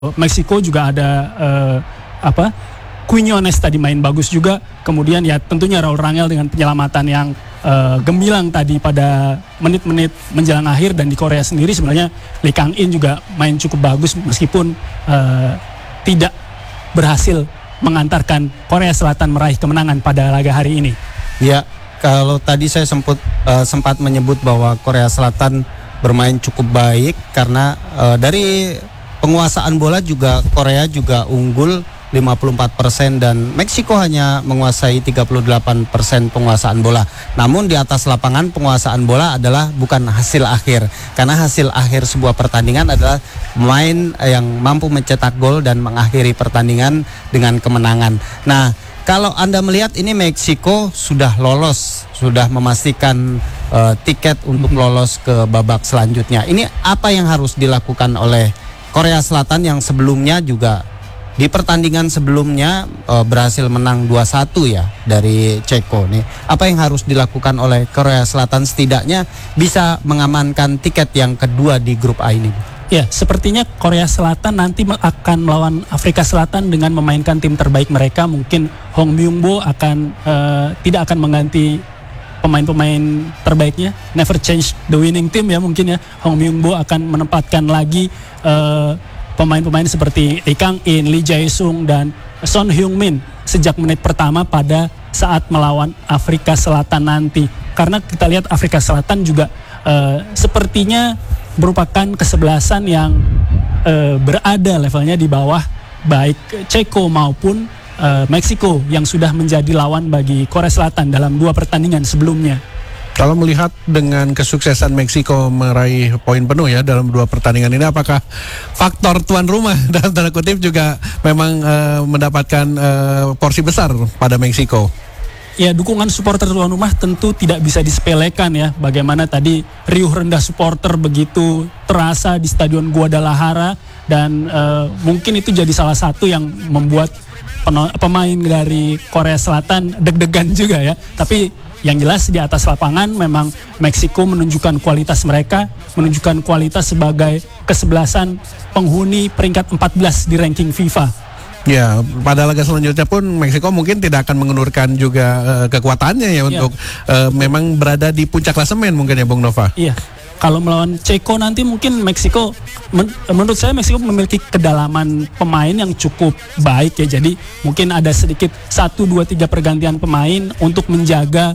Meksiko juga ada Quiñones tadi main bagus juga. Kemudian ya tentunya Raul Rangel dengan penyelamatan yang gemilang tadi pada menit-menit menjelang akhir. Dan di Korea sendiri sebenarnya Lee Kang-in juga main cukup bagus meskipun tidak berhasil mengantarkan Korea Selatan meraih kemenangan pada laga hari ini. Ya, kalau tadi saya sempat menyebut bahwa Korea Selatan bermain cukup baik karena dari penguasaan bola juga Korea juga unggul 54% dan Meksiko hanya menguasai 38% penguasaan bola. Namun di atas lapangan penguasaan bola adalah bukan hasil akhir, karena hasil akhir sebuah pertandingan adalah pemain yang mampu mencetak gol dan mengakhiri pertandingan dengan kemenangan. Nah, kalau Anda melihat ini Meksiko sudah lolos, sudah memastikan tiket untuk lolos ke babak selanjutnya. Ini apa yang harus dilakukan oleh Korea Selatan yang sebelumnya juga di pertandingan sebelumnya berhasil menang 2-1 ya dari Ceko nih. Apa yang harus dilakukan oleh Korea Selatan setidaknya bisa mengamankan tiket yang kedua di grup A ini? Ya, sepertinya Korea Selatan nanti akan melawan Afrika Selatan dengan memainkan tim terbaik mereka. Mungkin Hong Myung-bo tidak akan mengganti pemain-pemain terbaiknya. Never change the winning team ya mungkin ya. Hong Myung-bo akan menempatkan lagi pemain-pemain seperti Lee Kang-in, Lee Jae-sung dan Son Heung-min sejak menit pertama pada saat melawan Afrika Selatan nanti. Karena kita lihat Afrika Selatan juga sepertinya merupakan kesebelasan yang berada levelnya di bawah baik Ceko maupun Meksiko yang sudah menjadi lawan bagi Korea Selatan dalam 2 pertandingan sebelumnya. Kalau melihat dengan kesuksesan Meksiko meraih poin penuh ya dalam 2 pertandingan ini, apakah faktor tuan rumah dalam tanda kutip juga memang mendapatkan porsi besar pada Meksiko? Ya, dukungan supporter tuan rumah tentu tidak bisa disepelekan ya. Bagaimana tadi riuh rendah supporter begitu terasa di Stadion Guadalajara dan mungkin itu jadi salah satu yang membuat pemain dari Korea Selatan deg-degan juga ya. Tapi yang jelas di atas lapangan memang Meksiko menunjukkan kualitas mereka, menunjukkan kualitas sebagai kesebelasan penghuni peringkat 14 di ranking FIFA. Ya, pada laga selanjutnya pun Meksiko mungkin tidak akan mengendurkan juga kekuatannya ya untuk memang berada di puncak klasemen mungkin ya Bung Nova. Iya. Kalau melawan Ceko nanti mungkin Meksiko, menurut saya Meksiko memiliki kedalaman pemain yang cukup baik ya. Jadi mungkin ada sedikit 1, 2, 3 pergantian pemain untuk menjaga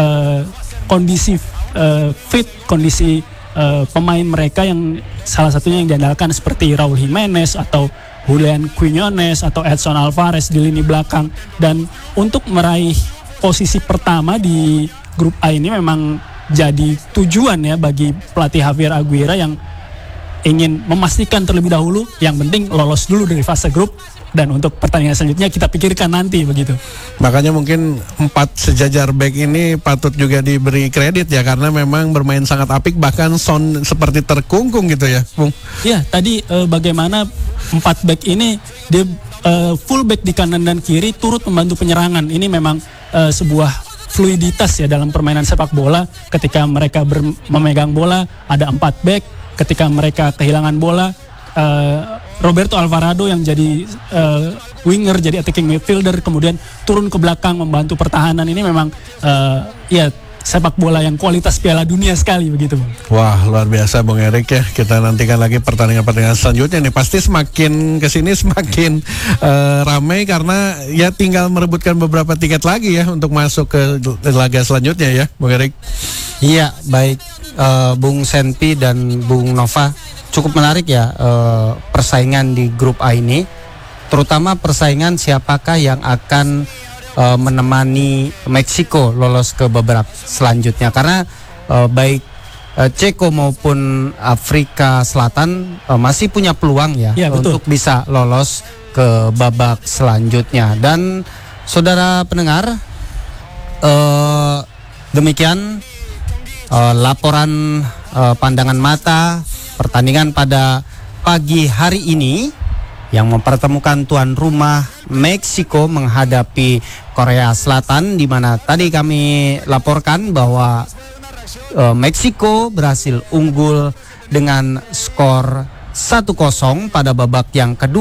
kondisi fit, kondisi pemain mereka yang salah satunya yang diandalkan seperti Raul Jimenez atau Julian Quiñones atau Edson Alvarez di lini belakang. Dan untuk meraih posisi pertama di grup A ini memang jadi tujuan ya bagi pelatih Javier Aguirre yang ingin memastikan terlebih dahulu, yang penting lolos dulu dari fase grup, dan untuk pertandingan selanjutnya kita pikirkan nanti begitu. Makanya mungkin 4 sejajar back ini patut juga diberi kredit ya, karena memang bermain sangat apik, bahkan Son seperti terkungkung gitu ya Bung. Ya, tadi bagaimana 4 back ini dia full back di kanan dan kiri turut membantu penyerangan. Ini memang sebuah fluiditas ya dalam permainan sepak bola. Ketika mereka memegang bola ada 4 back, ketika mereka kehilangan bola Roberto Alvarado yang jadi winger, jadi attacking midfielder, kemudian turun ke belakang membantu pertahanan. Ini memang ya sepak bola yang kualitas Piala Dunia sekali begitu Bang. Wah, luar biasa Bung Erik ya. Kita nantikan lagi pertandingan-pertandingan selanjutnya nih. Pasti semakin kesini semakin ramai karena ya tinggal merebutkan beberapa tiket lagi ya untuk masuk ke laga selanjutnya ya Bung Erik. Iya, baik Bung Senpi dan Bung Nova, cukup menarik ya persaingan di grup A ini. Terutama persaingan siapakah yang akan menemani Meksiko lolos ke babak selanjutnya, karena baik Ceko maupun Afrika Selatan masih punya peluang ya, untuk bisa lolos ke babak selanjutnya. Dan saudara pendengar, demikian laporan pandangan mata pertandingan pada pagi hari ini yang mempertemukan tuan rumah Meksiko menghadapi Korea Selatan, di mana tadi kami laporkan bahwa Meksiko berhasil unggul dengan skor 1-0 pada babak yang kedua.